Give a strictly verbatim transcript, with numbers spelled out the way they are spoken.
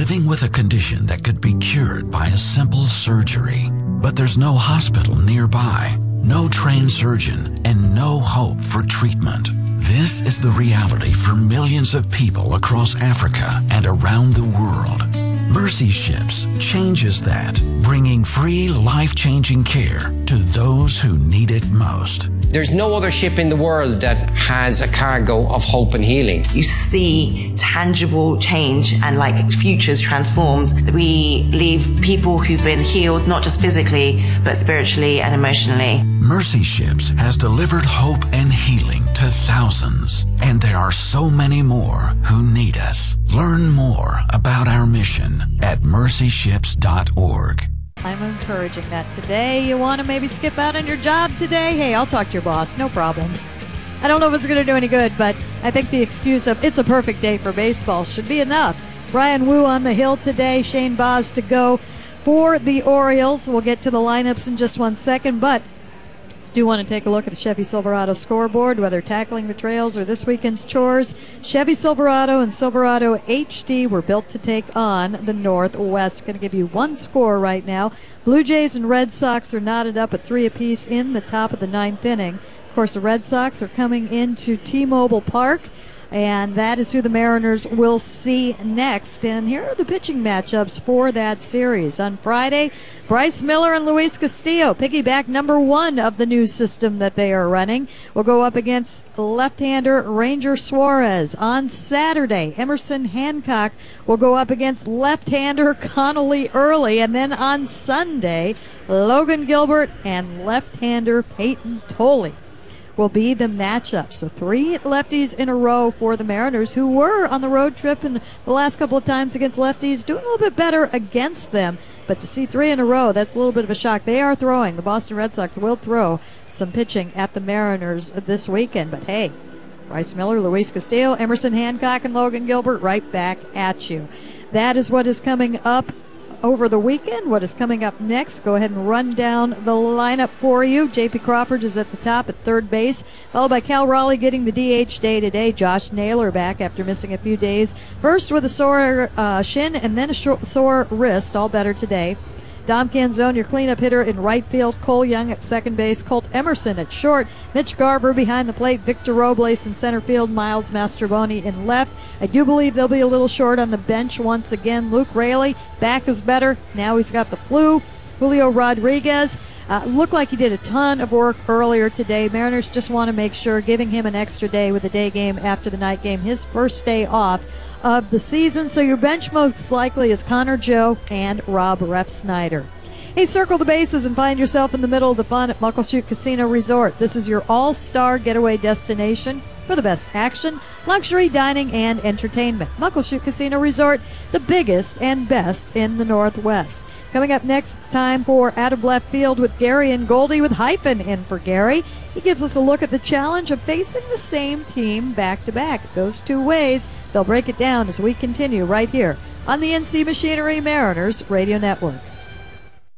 living with a condition that could be cured by a simple surgery. But there's no hospital nearby, no trained surgeon, and no hope for treatment. This is the reality for millions of people across Africa and around the world. Mercy Ships changes that, bringing free, life-changing care to those who need it most. There's no other ship in the world that has a cargo of hope and healing. You see tangible change and like futures transformed. We leave people who've been healed, not just physically, but spiritually and emotionally. Mercy Ships has delivered hope and healing to thousands, and there are so many more who need us. Learn more about our mission at mercy ships dot org. I'm encouraging that today. You want to maybe skip out on your job today? Hey, I'll talk to your boss. No problem. I don't know if it's going to do any good, but I think the excuse of it's a perfect day for baseball should be enough. Brian Wu on the hill today. Shane Baz to go for the Orioles. We'll get to the lineups in just one second, but do want to take a look at the Chevy Silverado scoreboard, whether tackling the trails or this weekend's chores. Chevy Silverado and Silverado H D were built to take on the Northwest. Going to give you one score right now. Blue Jays and Red Sox are knotted up at three apiece in the top of the ninth inning. Of course, the Red Sox are coming into T-Mobile Park, and that is who the Mariners will see next. And here are the pitching matchups for that series. On Friday, Bryce Miller and Luis Castillo, piggyback number one of the new system that they are running, will go up against left-hander Ranger Suarez. On Saturday, Emerson Hancock will go up against left-hander Connolly Early. And then on Sunday, Logan Gilbert and left-hander Peyton Tolley will be the matchup. So three lefties in a row for the Mariners, who were on the road trip in the last couple of times against lefties, doing a little bit better against them. But to see three in a row, that's a little bit of a shock. They are throwing. The Boston Red Sox will throw some pitching at the Mariners this weekend. But hey, Bryce Miller, Luis Castillo, Emerson Hancock, and Logan Gilbert right back at you. That is what is coming up over the weekend. What is coming up next? Go ahead and run down the lineup for you. J P Crawford is at the top at third base, followed by Cal Raleigh getting the D H day today. Josh Naylor back after missing a few days. First with a sore uh, shin and then a short, sore wrist, all better today. Dom Canzone, your cleanup hitter in right field. Cole Young at second base. Colt Emerson at short. Mitch Garver behind the plate. Victor Robles in center field. Miles Mastrobuoni in left. I do believe they'll be a little short on the bench once again. Luke Raley, back is better. Now he's got the flu. Julio Rodriguez uh, looked like he did a ton of work earlier today. Mariners just want to make sure, giving him an extra day with the day game after the night game, his first day off of the season. So your bench most likely is Connor Joe and Rob Refsnyder. Hey, circle the bases and find yourself in the middle of the fun at Muckleshoot Casino Resort. This is your all-star getaway destination for the best action, luxury, dining, and entertainment. Muckleshoot Casino Resort, the biggest and best in the Northwest. Coming up next, it's time for Out of Left Field with Gary and Goldie, with Hyphen in for Gary. He gives us a look at the challenge of facing the same team back-to-back. It goes two ways. They'll break it down as we continue right here on the N C Machinery Mariners Radio Network.